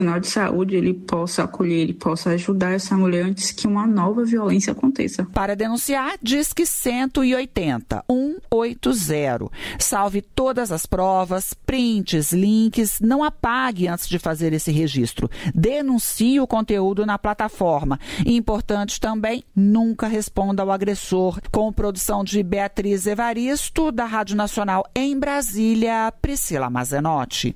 profissional de saúde ele possa acolher, ele possa ajudar essa mulher antes que uma nova violência aconteça. Para denunciar, Disque 180 180. Salve todas as provas, prints, links, não apague antes de fazer esse registro. Denuncie o conteúdo na plataforma. E importante também, nunca responda ao agressor. Com produção de Beatriz Evaristo, da Rádio Nacional em Brasília, Priscila Mazenotti.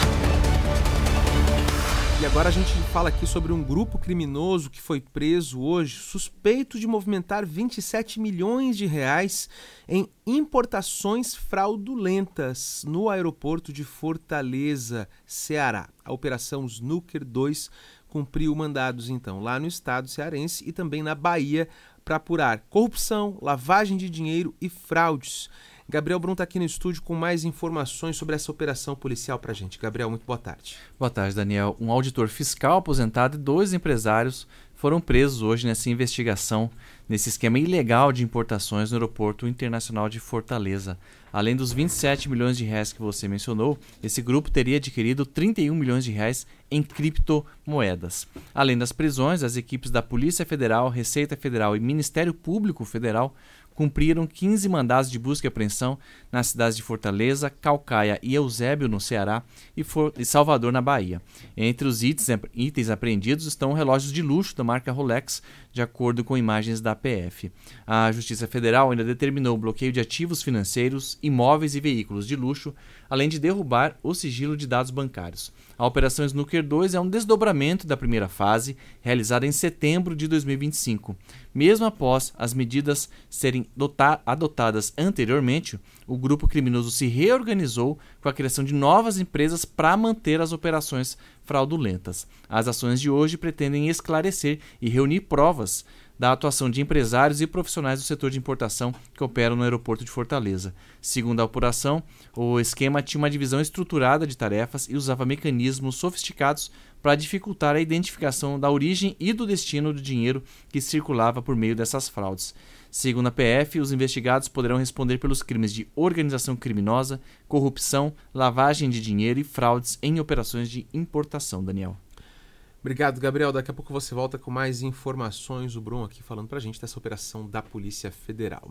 E agora a gente fala aqui sobre um grupo criminoso que foi preso hoje, suspeito de movimentar 27 milhões de reais em importações fraudulentas no aeroporto de Fortaleza, Ceará. A Operação Snooker 2 cumpriu mandados, então, lá no estado cearense e também na Bahia para apurar corrupção, lavagem de dinheiro e fraudes. Gabriel Brum está aqui no estúdio com mais informações sobre essa operação policial para a gente. Gabriel, muito boa tarde. Boa tarde, Daniel. Um auditor fiscal aposentado e 2 empresários foram presos hoje nessa investigação, nesse esquema ilegal de importações no Aeroporto Internacional de Fortaleza. Além dos 27 milhões de reais que você mencionou, esse grupo teria adquirido 31 milhões de reais em criptomoedas. Além das prisões, as equipes da Polícia Federal, Receita Federal e Ministério Público Federal cumpriram 15 mandados de busca e apreensão nas cidades de Fortaleza, Caucaia e Eusébio, no Ceará, e Salvador, na Bahia. Entre os itens apreendidos estão relógios de luxo da marca Rolex, de acordo com imagens da PF. A Justiça Federal ainda determinou o bloqueio de ativos financeiros, imóveis e veículos de luxo, além de derrubar o sigilo de dados bancários. A Operação Snooker 2 é um desdobramento da primeira fase, realizada em setembro de 2025. Mesmo após as medidas serem adotadas anteriormente, o grupo criminoso se reorganizou com a criação de novas empresas para manter as operações fraudulentas. As ações de hoje pretendem esclarecer e reunir provas da atuação de empresários e profissionais do setor de importação que operam no aeroporto de Fortaleza. Segundo a apuração, o esquema tinha uma divisão estruturada de tarefas e usava mecanismos sofisticados para dificultar a identificação da origem e do destino do dinheiro que circulava por meio dessas fraudes. Segundo a PF, os investigados poderão responder pelos crimes de organização criminosa, corrupção, lavagem de dinheiro e fraudes em operações de importação. Daniel. Obrigado, Gabriel. Daqui a pouco você volta com mais informações. O Brum aqui falando pra gente dessa operação da Polícia Federal.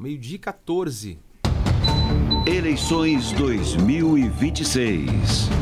12:14. Eleições 2026.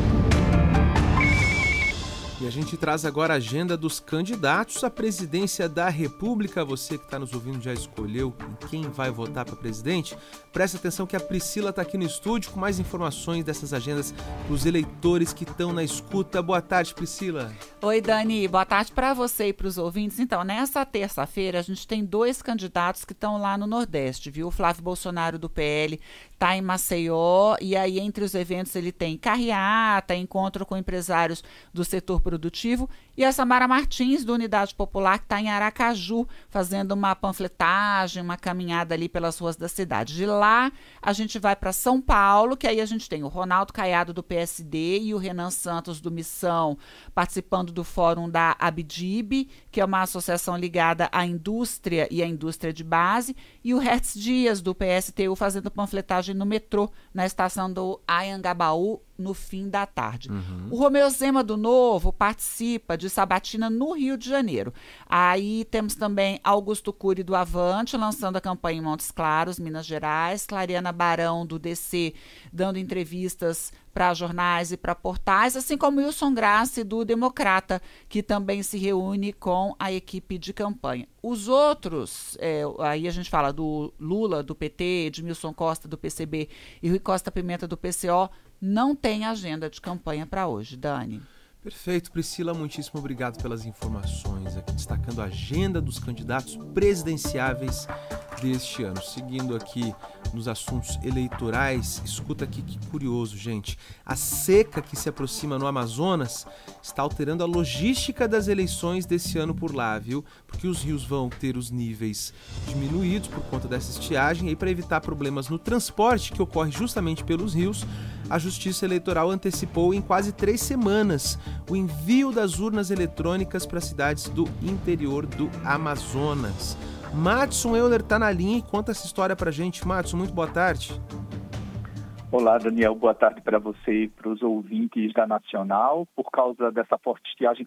E a gente traz agora a agenda dos candidatos à presidência da República. Você que está nos ouvindo já escolheu quem vai votar para presidente? Presta atenção que a Priscila está aqui no estúdio com mais informações dessas agendas para os eleitores que estão na escuta. Boa tarde, Priscila. Oi, Dani. Boa tarde para você e para os ouvintes. Então, nessa terça-feira, a gente tem 2 candidatos que estão lá no Nordeste, viu? O Flávio Bolsonaro, do PL, está em Maceió, e aí entre os eventos ele tem carreata, encontro com empresários do setor produtivo, e a Samara Martins, do Unidade Popular, que está em Aracaju, fazendo uma panfletagem, uma caminhada ali pelas ruas da cidade. De lá, a gente vai para São Paulo, que aí a gente tem o Ronaldo Caiado, do PSD, e o Renan Santos, do Missão, participando do fórum da Abdib, que é uma associação ligada à indústria e à indústria de base, e o Hertz Dias, do PSTU, fazendo panfletagem no metrô, na estação do Anhangabaú, no fim da tarde. O Romeu Zema, do Novo, participa de sabatina no Rio de Janeiro. Aí temos também Augusto Cury, do Avante, lançando a campanha em Montes Claros, Minas Gerais, Clariana Barão, do DC, dando entrevistas para jornais e para portais, assim como Wilson Grassi, do Democrata, que também se reúne com a equipe de campanha. Os outros, aí a gente fala do Lula, do PT, Edmilson Costa, do PCB, e Rui Costa Pimenta, do PCO, não tem agenda de campanha para hoje, Dani. Perfeito, Priscila, muitíssimo obrigado pelas informações aqui, destacando a agenda dos candidatos presidenciáveis deste ano. Seguindo aqui nos assuntos eleitorais, escuta aqui que curioso, gente. A seca que se aproxima no Amazonas está alterando a logística das eleições desse ano por lá, viu? Porque os rios vão ter os níveis diminuídos por conta dessa estiagem, e para evitar problemas no transporte que ocorre justamente pelos rios, a Justiça Eleitoral antecipou em quase 3 semanas o envio das urnas eletrônicas para cidades do interior do Amazonas. Madison Euler está na linha e conta essa história pra gente. Madison, muito boa tarde. Olá, Daniel. Boa tarde para você e para os ouvintes da Nacional. Por causa dessa forte estiagem